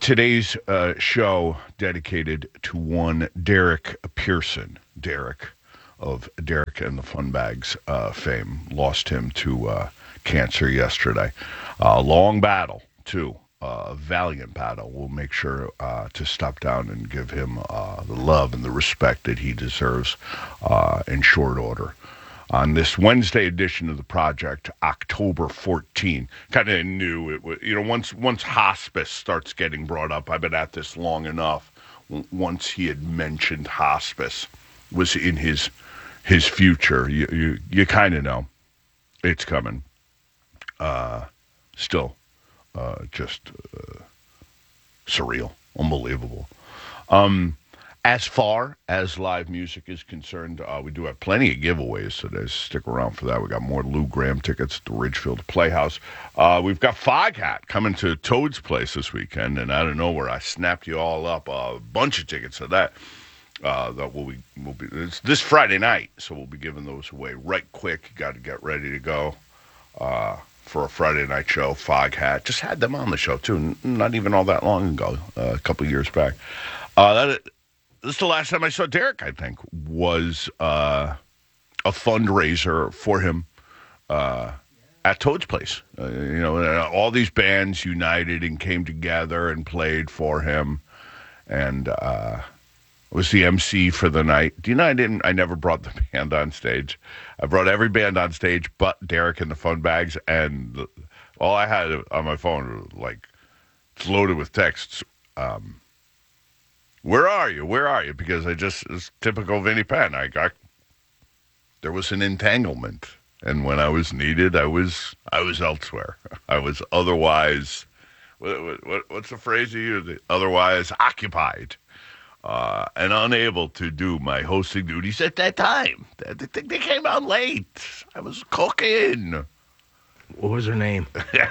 Today's show dedicated to one Derek Pearson. Derek of Derek and the Funbags fame. Lost him to cancer yesterday. Long battle, too. Valiant battle. We'll make sure to stop down and give him the love and the respect that he deserves in short order. On this Wednesday edition of the project, October 14. Kind of knew it was, once hospice starts getting brought up, I've been at this long enough. Once he had mentioned hospice was in his future, you kind of know it's coming. Still, just surreal, unbelievable. As far as live music is concerned, we do have plenty of giveaways today. Stick around for that. We got more Lou Graham tickets at the Ridgefield Playhouse. We've got Foghat coming to Toad's Place this weekend, and out of nowhere, I snapped you all up a bunch of tickets to that. That will be it's this Friday night, so we'll be giving those away right quick. You got to get ready to go for a Friday night show. Foghat just had them on the show too, not even all that long ago, a couple years back. This is the last time I saw Derek, I think, was a fundraiser for him at Toad's Place. All these bands united and came together and played for him, and was the MC for the night. Do you know I never brought the band on stage. I brought every band on stage but Derek and the Funbags, and all I had on my phone, it's loaded with texts. Where are you? Where are you? Because it's typical Vinnie Penn. There was an entanglement, and when I was needed, I was elsewhere. I was otherwise, what's the phrase you use? Otherwise occupied, and unable to do my hosting duties at that time. They came out late. I was cooking. What was her name?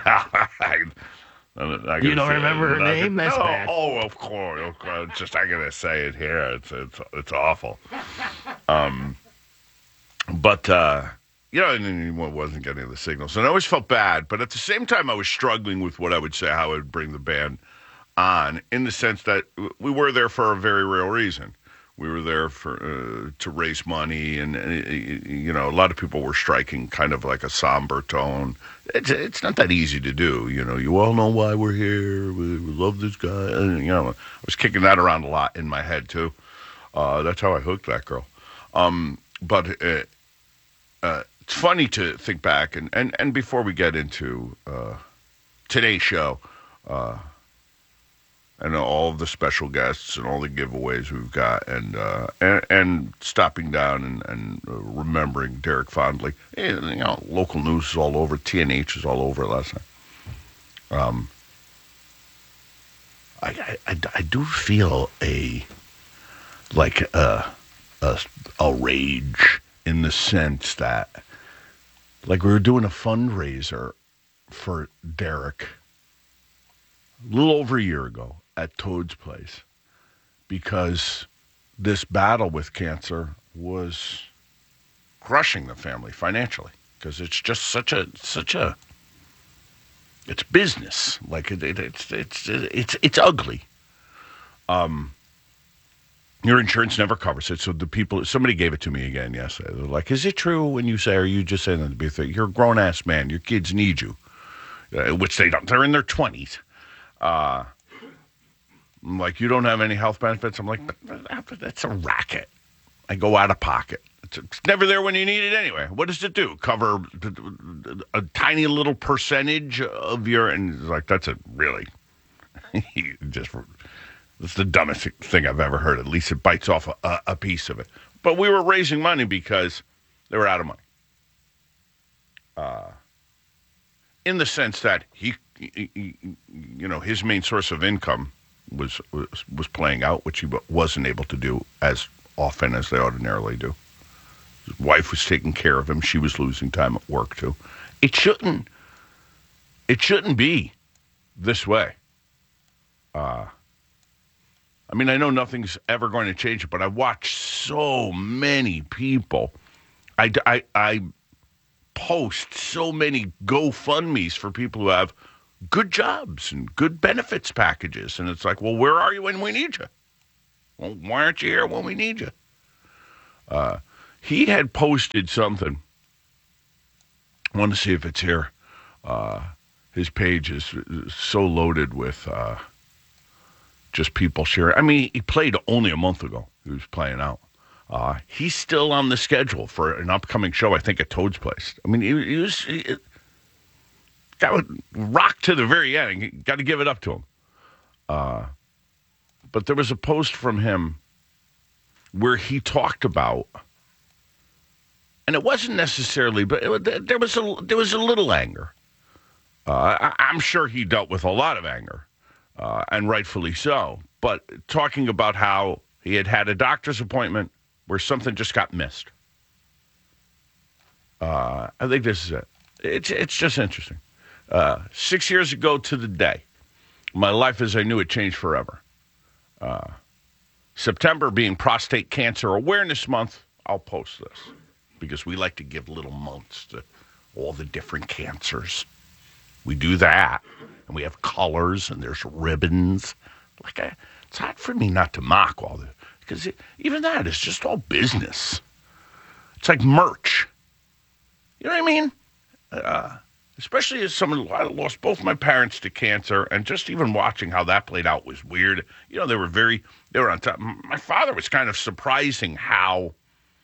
You don't remember her name? That's bad. Oh, of course. Just I gotta say it here. It's awful. But and wasn't getting the signals, and I always felt bad. But at the same time, I was struggling with what I would say, how I would bring the band on, in the sense that we were there for a very real reason. We were there for to raise money, and a lot of people were striking kind of like a somber tone. It's not that easy to do. You all know why we're here. We love this guy. And, I was kicking that around a lot in my head too. That's how I hooked that girl. But it's funny to think back, and before we get into today's show. And all of the special guests and all the giveaways we've got, and stopping down and remembering Derek fondly. Local news is all over. TNH is all over it last night. I do feel a rage in the sense that, we were doing a fundraiser for Derek a little over a year ago at Toad's Place, because this battle with cancer was crushing the family financially, because it's just such a it's business. It's ugly. Your insurance never covers it. So somebody gave it to me again yesterday. They're like, is it true when you say, are you just saying that to be fair? You're a grown ass man. Your kids need you, which they don't. They're in their 20s. You don't have any health benefits. I'm like, but that's a racket. I go out of pocket. It's never there when you need it anyway. What does it do? Cover a tiny little percentage of your, and it's like, that's the dumbest thing I've ever heard. At least it bites off a piece of it. But we were raising money because they were out of money. In the sense that his main source of income was playing out, which he wasn't able to do as often as they ordinarily do. His wife was taking care of him. She was losing time at work too. It shouldn't be this way. I know nothing's ever going to change it, but I watch so many people. I post so many GoFundMes for people who have good jobs and good benefits packages. And it's like, well, where are you when we need you? Well, why aren't you here when we need you? He had posted something. I want to see if it's here. His page is so loaded with just people sharing. I mean, he played only a month ago. He was playing out. He's still on the schedule for an upcoming show, I think, at Toad's Place. I mean, he got rocked to the very end. You got to give it up to him. But there was a post from him where he talked about, and it wasn't necessarily, but there was a little anger. I'm sure he dealt with a lot of anger, and rightfully so. But talking about how he had a doctor's appointment where something just got missed. I think this is it. It's just interesting. 6 years ago to the day, my life as I knew it changed forever. September being Prostate Cancer Awareness Month, I'll post this because we like to give little months to all the different cancers. We do that, and we have colors, and there's ribbons. It's hard for me not to mock all this, because even that is just all business. It's like merch. You know what I mean? Especially as someone who lost both my parents to cancer, and just even watching how that played out was weird. You know, they were on top. My father was kind of surprising how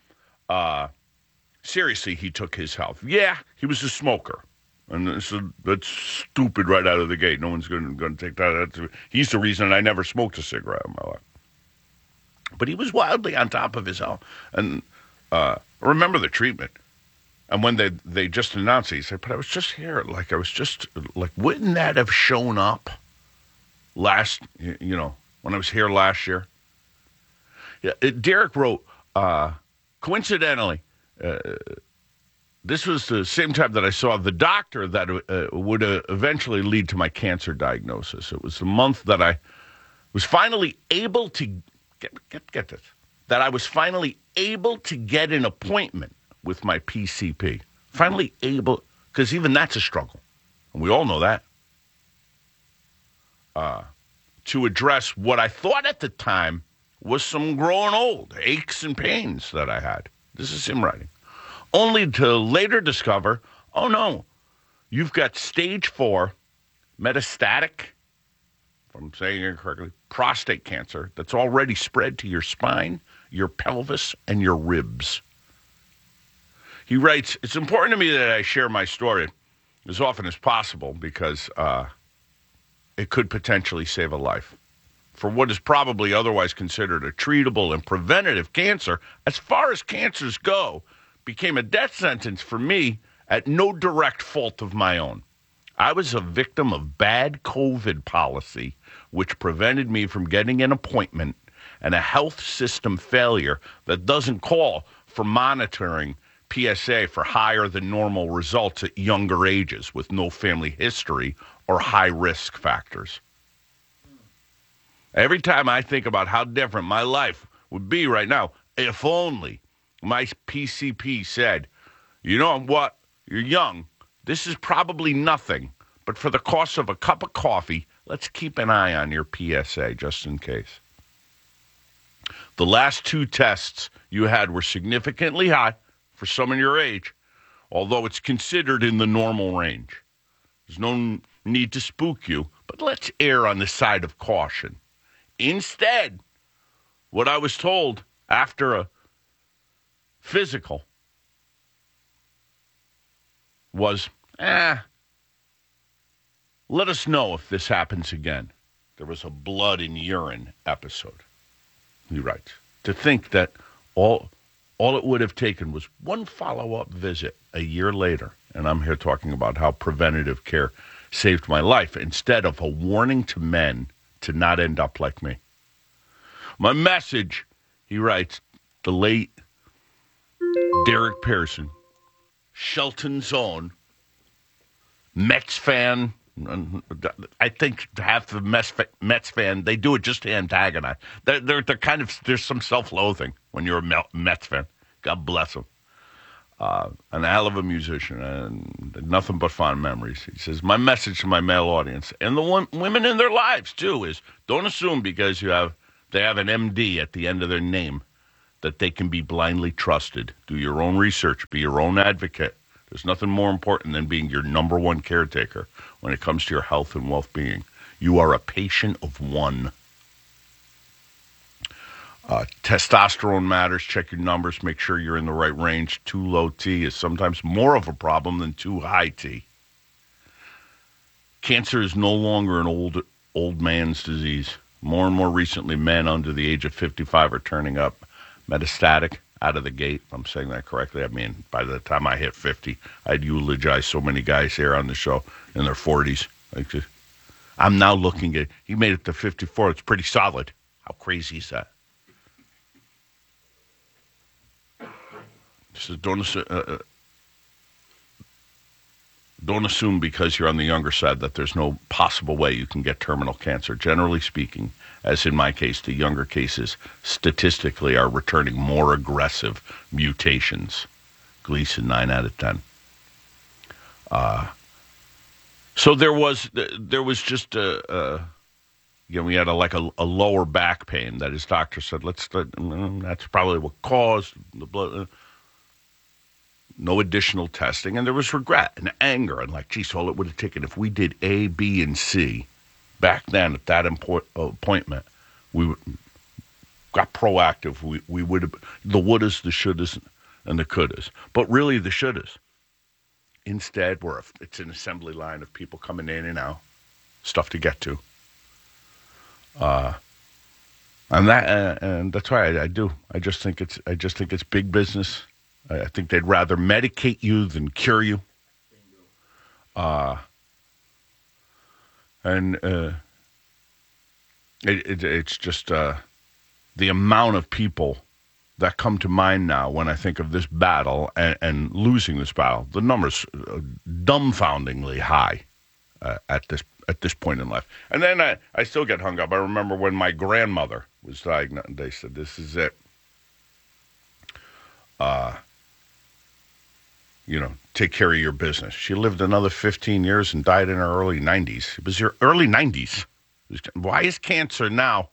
seriously he took his health. Yeah, he was a smoker. And so that's stupid right out of the gate. No one's going to take that. He's the reason I never smoked a cigarette in my life. But he was wildly on top of his health. And remember the treatment. And when they just announced it, he said, but I was just here. Wouldn't that have shown up when I was here last year? Yeah, Derek wrote, coincidentally, this was the same time that I saw the doctor that would eventually lead to my cancer diagnosis. It was the month that I was finally able to get this, that I was finally able to get an appointment with my PCP. Finally able, because even that's a struggle. And we all know that. To address what I thought at the time was some growing old aches and pains that I had. This is him writing. Only to later discover, oh no, you've got stage 4 metastatic, if I'm saying it correctly, prostate cancer that's already spread to your spine, your pelvis, and your ribs. He writes, it's important to me that I share my story as often as possible because it could potentially save a life. For what is probably otherwise considered a treatable and preventative cancer, as far as cancers go, became a death sentence for me at no direct fault of my own. I was a victim of bad COVID policy, which prevented me from getting an appointment, and a health system failure that doesn't call for monitoring PSA for higher than normal results at younger ages with no family history or high risk factors. Every time I think about how different my life would be right now, if only my PCP said, you know what, you're young, this is probably nothing, but for the cost of a cup of coffee, let's keep an eye on your PSA just in case. The last 2 tests you had were significantly high for someone your age, although it's considered in the normal range. There's no need to spook you, but let's err on the side of caution. Instead, what I was told after a physical was, let us know if this happens again. There was a blood and urine episode. He writes, to think that all it would have taken was one follow-up visit a year later, and I'm here talking about how preventative care saved my life instead of a warning to men to not end up like me. My message, he writes, the late Derek Pearson, Shelton's own Mets fan. I think half the Mets fan, they do it just to antagonize. They're kind of, there's some self-loathing when you're a Mets fan. God bless them. An hell of a musician, and nothing but fond memories. He says, my message to my male audience, and the women in their lives, too, is don't assume because they have an MD at the end of their name that they can be blindly trusted. Do your own research. Be your own advocate. There's nothing more important than being your number one caretaker when it comes to your health and well-being. You are a patient of one. Testosterone matters. Check your numbers. Make sure you're in the right range. Too low T is sometimes more of a problem than too high T. Cancer is no longer an old man's disease. More and more recently, men under the age of 55 are turning up metastatic out of the gate. If I'm saying that correctly. I mean, by the time I hit 50, I'd eulogize so many guys here on the show in their 40s. I'm now looking at, he made it to 54. It's pretty solid. How crazy is that? So don't assume because you're on the younger side that there's no possible way you can get terminal cancer. Generally speaking, as in my case, the younger cases statistically are returning more aggressive mutations. Gleason, 9 out of 10. So there was just we had a lower back pain that his doctor said, that's probably what caused the blood. No additional testing, and there was regret and anger, and geez, all it would have taken if we did A, B, and C back then at that appointment, we got proactive. We would have the wouldas, the shouldas, and the couldas, but really the shouldas. Instead, it's an assembly line of people coming in and out, stuff to get to, and that's why I do. I just think it's big business. I think they'd rather medicate you than cure you. It's just the amount of people that come to mind now when I think of this battle and losing this battle. The number's dumbfoundingly high at this point in life. And then I still get hung up. I remember when my grandmother was diagnosed, they said, this is it. Take care of your business. She lived another 15 years and died in her early 90s. It was her early 90s. Why is cancer now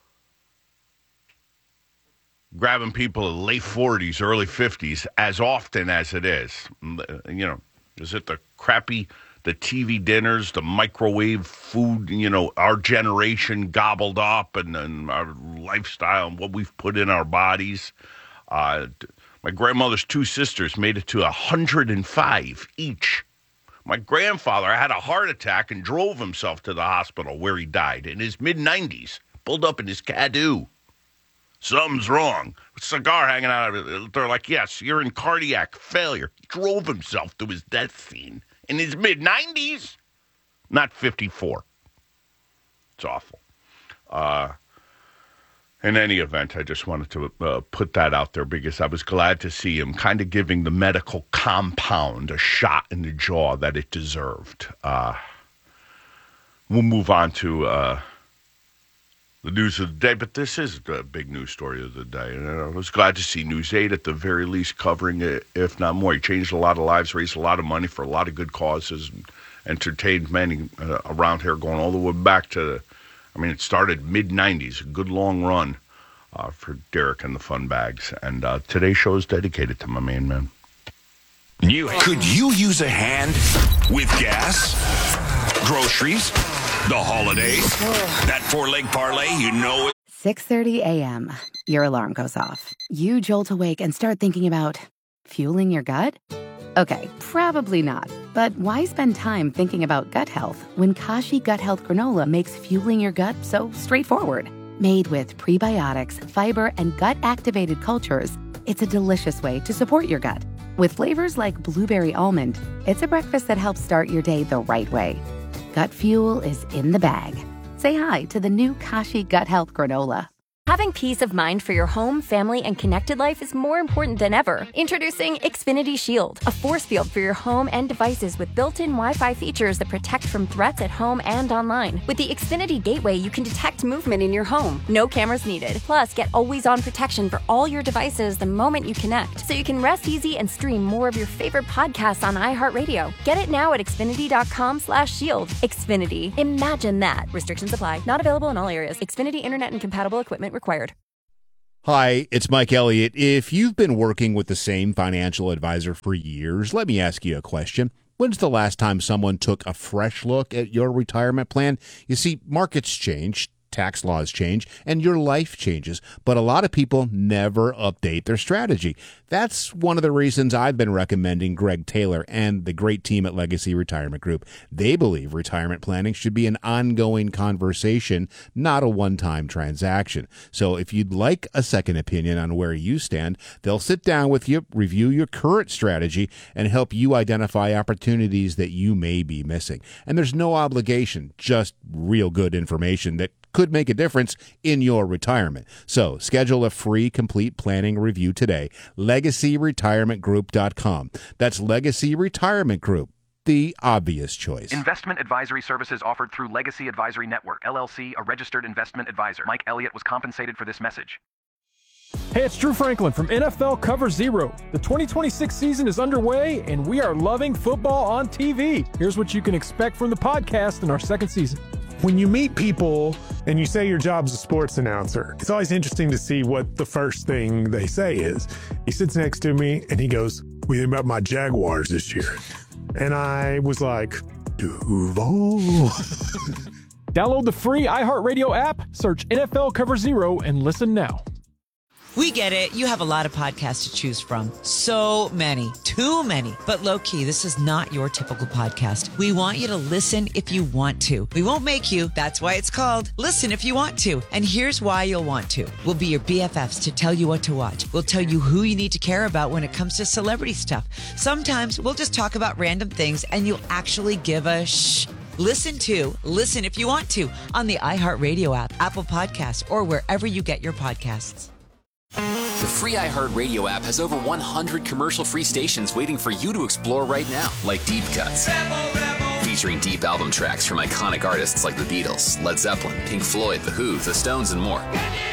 grabbing people in late 40s, early 50s as often as it is? Is it the TV dinners, the microwave food, our generation gobbled up and our lifestyle and what we've put in our bodies? My grandmother's 2 sisters made it to 105 each. My grandfather had a heart attack and drove himself to the hospital where he died in his mid-90s, pulled up in his Cadoo. Something's wrong. Cigar hanging out of it. They're like, yes, you're in cardiac failure. He drove himself to his death scene in his mid-90s, not 54. It's awful. In any event, I just wanted to put that out there because I was glad to see him kind of giving the medical compound a shot in the jaw that it deserved. We'll move on to the news of the day, but this is the big news story of the day. And I was glad to see News 8 at the very least covering it, if not more. He changed a lot of lives, raised a lot of money for a lot of good causes, and entertained many around here going all the way back to it started mid-90s, a good long run for Derek and the Fun Bags. And today's show is dedicated to my main man. Could you use a hand with gas, groceries, the holidays, that 4-leg parlay, 6:30 a.m. Your alarm goes off. You jolt awake and start thinking about fueling your gut? Okay, probably not. But why spend time thinking about gut health when Kashi Gut Health Granola makes fueling your gut so straightforward? Made with prebiotics, fiber, and gut-activated cultures, it's a delicious way to support your gut. With flavors like blueberry almond, it's a breakfast that helps start your day the right way. Gut fuel is in the bag. Say hi to the new Kashi Gut Health Granola. Having peace of mind for your home, family, and connected life is more important than ever. Introducing Xfinity Shield, a force field for your home and devices with built-in Wi-Fi features that protect from threats at home and online. With the Xfinity Gateway, you can detect movement in your home. No cameras needed. Plus, get always-on protection for all your devices the moment you connect, so you can rest easy and stream more of your favorite podcasts on iHeartRadio. Get it now at Xfinity.com/shield. Xfinity. Imagine that. Restrictions apply. Not available in all areas. Xfinity Internet and compatible equipment required. Hi, it's Mike Elliott. If you've been working with the same financial advisor for years, let me ask you a question. When's the last time someone took a fresh look at your retirement plan? You see, markets change, tax laws change, and your life changes, but a lot of people never update their strategy. That's one of the reasons I've been recommending Greg Taylor and the great team at Legacy Retirement Group. They believe retirement planning should be an ongoing conversation, not a one-time transaction. So if you'd like a second opinion on where you stand, they'll sit down with you, review your current strategy, and help you identify opportunities that you may be missing. And there's no obligation, just real good information that could make a difference in your retirement. So schedule a free complete planning review today. LegacyRetirementGroup.com. That's Legacy Retirement Group, the obvious choice. Investment advisory services offered through Legacy Advisory Network, LLC, a registered investment advisor. Mike Elliott was compensated for this message. Hey, it's Drew Franklin from NFL Cover Zero. The 2026 season is underway, and we are loving football on TV. Here's what you can expect from the podcast in our second season. When you meet people and you say your job's a sports announcer, it's always interesting to see what the first thing they say is. He sits next to me and he goes, "What do you think about my Jaguars this year?" And I was like, Duval. Download the free iHeartRadio app, search NFL Cover Zero, and listen now. We get it. You have a lot of podcasts to choose from. So many. Too many. But low-key, this is not your typical podcast. We want you to listen if you want to. We won't make you. That's why it's called Listen If You Want To. And here's why you'll want to. We'll be your BFFs to tell you what to watch. We'll tell you who you need to care about when it comes to celebrity stuff. Sometimes we'll just talk about random things and you'll actually give a shh. Listen If You Want To on the iHeartRadio app, Apple Podcasts, or wherever you get your podcasts. The free iHeartRadio app has over 100 commercial-free stations waiting for you to explore right now, like Deep Cuts, featuring deep album tracks from iconic artists like the Beatles, Led Zeppelin, Pink Floyd, The Who, The Stones, and more.